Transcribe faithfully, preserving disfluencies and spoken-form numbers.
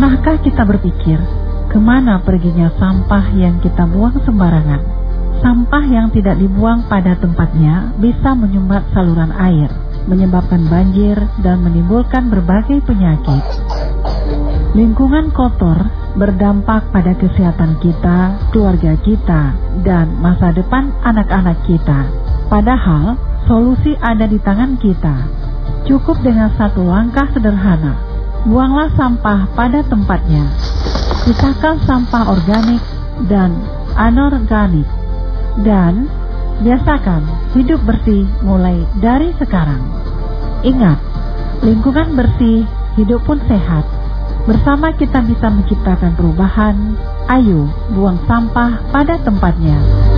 Pernahkah kita berpikir, kemana perginya sampah yang kita buang sembarangan? Sampah yang tidak dibuang pada tempatnya bisa menyumbat saluran air, menyebabkan banjir dan menimbulkan berbagai penyakit. Lingkungan kotor berdampak pada kesehatan kita, keluarga kita, dan masa depan anak-anak kita. Padahal, solusi ada di tangan kita. Cukup dengan satu langkah sederhana. Buanglah sampah pada tempatnya. Pisahkan sampah organik dan anorganik. Dan biasakan hidup bersih mulai dari sekarang. Ingat, lingkungan bersih, hidup pun sehat. Bersama kita bisa menciptakan perubahan. Ayo, buang sampah pada tempatnya.